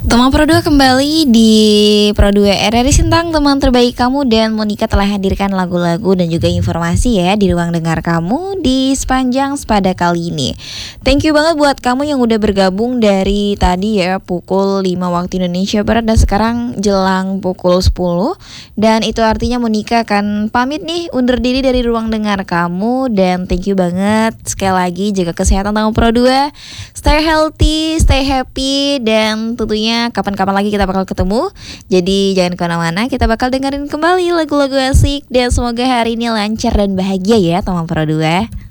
Teman Pro 2 kembali di Pro 2 RRI Sintang, teman terbaik kamu, dan Monica telah hadirkan lagu-lagu dan juga informasi ya di ruang dengar kamu di sepanjang sepada kali ini. Thank you banget buat kamu yang udah bergabung dari tadi ya pukul 5 waktu Indonesia Barat dan sekarang jelang pukul 10. Dan itu artinya Monica akan pamit nih, undur diri dari ruang dengar kamu. Dan thank you banget sekali lagi, jaga kesehatan teman Pro 2. Stay healthy, stay happy, dan tentunya kapan-kapan lagi kita bakal ketemu. Jadi jangan kemana-mana, kita bakal dengerin kembali lagu-lagu asik. Dan semoga hari ini lancar dan bahagia ya teman Pro 2.